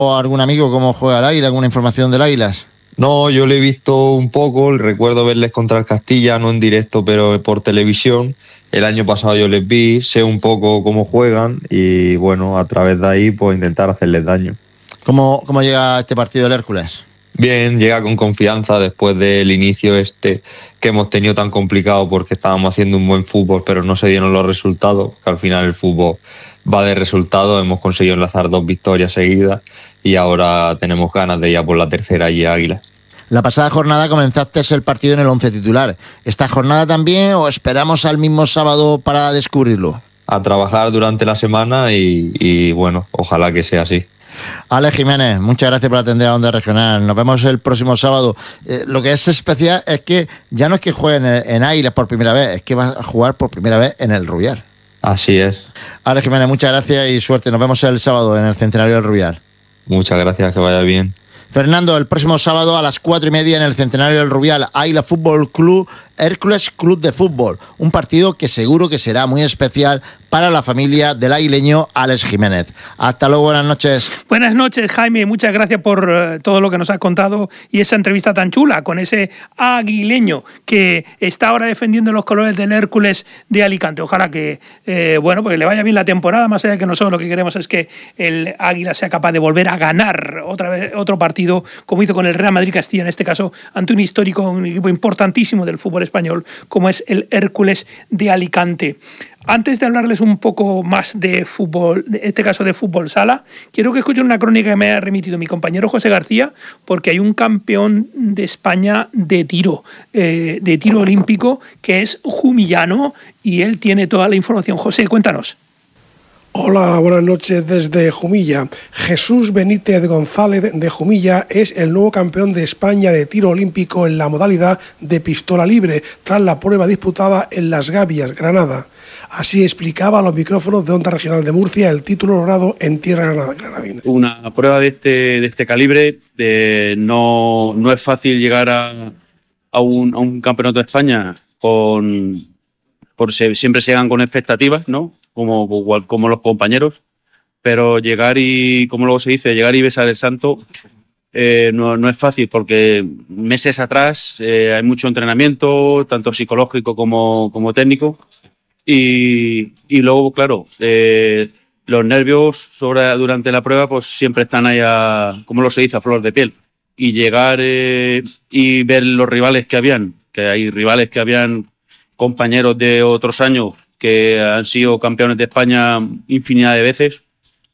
¿O algún amigo cómo juega el Águila? ¿Alguna información del Águilas? No, yo le he visto un poco, recuerdo verles contra el Castilla, no en directo, pero por televisión. El año pasado yo les vi, sé un poco cómo juegan y bueno, a través de ahí pues intentar hacerles daño. ¿Cómo llega este partido el Hércules? Bien, llega con confianza después del inicio que hemos tenido tan complicado porque estábamos haciendo un buen fútbol, pero no se dieron los resultados, que al final el fútbol va de resultados. Hemos conseguido enlazar 2 victorias seguidas y ahora tenemos ganas de ir a por la tercera y Águila. La pasada jornada comenzaste el partido en el 11 titular. ¿Esta jornada también o esperamos al mismo sábado para descubrirlo? A trabajar durante la semana y bueno, ojalá que sea así. Alex Jiménez, muchas gracias por atender a Onda Regional. Nos vemos el próximo sábado. Lo que es especial es que ya no es que jueguen en Águilas por primera vez, es que va a jugar por primera vez en el Rubial. Así es. Alex Jiménez, muchas gracias y suerte. Nos vemos el sábado en el Centenario del Rubial. Muchas gracias, que vaya bien. Fernando, el próximo sábado a las 4:30 en el Centenario del Rubial, Águila Fútbol Club, Hércules Club de Fútbol. Un partido que seguro que será muy especial para la familia del aguileño Alex Jiménez. Hasta luego, buenas noches. Buenas noches, Jaime. Muchas gracias por todo lo que nos has contado y esa entrevista tan chula con ese aguileño que está ahora defendiendo los colores del Hércules de Alicante. Ojalá que pues le vaya bien la temporada, más allá de que nosotros lo que queremos es que el Águila sea capaz de volver a ganar otra vez otro partido, como hizo con el Real Madrid Castilla, en este caso, ante un histórico, un equipo importantísimo del fútbol español, como es el Hércules de Alicante. Antes de hablarles un poco más de fútbol, en este caso de fútbol sala, quiero que escuchen una crónica que me ha remitido mi compañero José García, porque hay un campeón de España de tiro olímpico, que es jumillano, y él tiene toda la información. José, cuéntanos. Hola, buenas noches desde Jumilla. Jesús Benítez González de Jumilla es el nuevo campeón de España de tiro olímpico en la modalidad de pistola libre, tras la prueba disputada en Las Gavias, Granada. Así explicaba a los micrófonos de Onda Regional de Murcia el título logrado en tierra granadina. Una prueba de este calibre, no es fácil llegar a un campeonato de España siempre se llegan con expectativas, ¿no? Como los compañeros, pero llegar y, como luego se dice, llegar y besar el santo no es fácil, porque meses atrás hay mucho entrenamiento, tanto psicológico como técnico, y luego, claro, los nervios durante la prueba pues siempre están ahí, como lo se dice, a flor de piel, y llegar y ver los rivales que habían compañeros de otros años que han sido campeones de España infinidad de veces,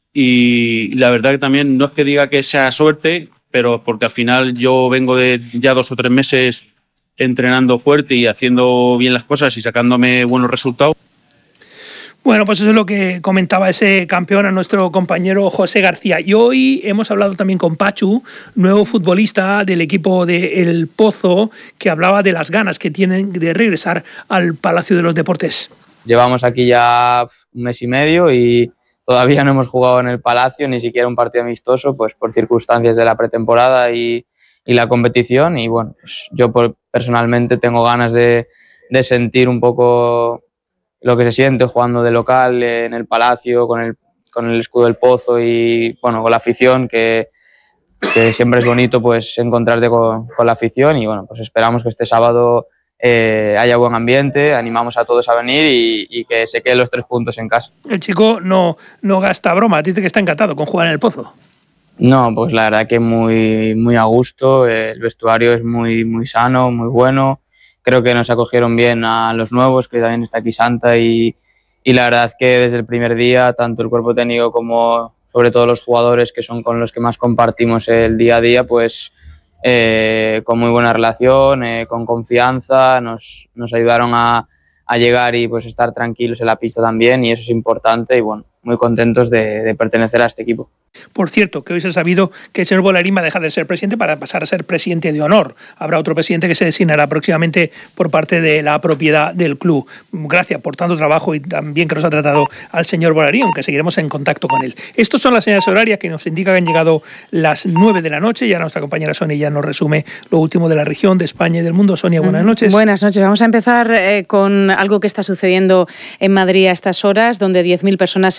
y la verdad que también no es que diga que sea suerte, pero porque al final yo vengo de ya 2 o 3 meses entrenando fuerte y haciendo bien las cosas y sacándome buenos resultados. Bueno, pues eso es lo que comentaba ese campeón, a nuestro compañero José García. Y hoy hemos hablado también con Pachu, nuevo futbolista del equipo de El Pozo, que hablaba de las ganas que tienen de regresar al Palacio de los Deportes. Llevamos aquí ya 1 mes y medio y todavía no hemos jugado en el Palacio, ni siquiera un partido amistoso, pues por circunstancias de la pretemporada y la competición. Y bueno, pues yo personalmente tengo ganas de sentir un poco lo que se siente jugando de local en el Palacio, con el escudo del Pozo y bueno, con la afición, que siempre es bonito pues encontrarte con la afición. Y bueno, pues esperamos que este sábado haya buen ambiente, animamos a todos a venir y que se queden los 3 puntos en casa. El chico no gasta broma, dice que está encantado con jugar en el Pozo. No, pues la verdad que muy, muy a gusto, el vestuario es muy, muy sano, muy bueno. Creo que nos acogieron bien a los nuevos, que también está aquí Santa, y la verdad que desde el primer día, tanto el cuerpo técnico como sobre todo los jugadores, que son con los que más compartimos el día a día, pues con muy buena relación, con confianza, nos ayudaron a llegar y pues estar tranquilos en la pista también, y eso es importante, y bueno, muy contentos de pertenecer a este equipo. Por cierto, que hoy se ha sabido que el señor Bollarín va a dejar de ser presidente para pasar a ser presidente de honor. Habrá otro presidente que se designará próximamente por parte de la propiedad del club. Gracias por tanto trabajo y también que nos ha tratado al señor Bollarín, aunque seguiremos en contacto con él. Estas son las señales horarias que nos indican que han llegado las 9 de la noche. Ya nuestra compañera Sonia ya nos resume lo último de la región, de España y del mundo. Sonia, buenas noches. Buenas noches. Vamos a empezar con algo que está sucediendo en Madrid a estas horas, donde 10.000 personas se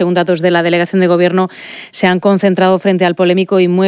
según datos de la Delegación de Gobierno, se han concentrado frente al polémico inmueble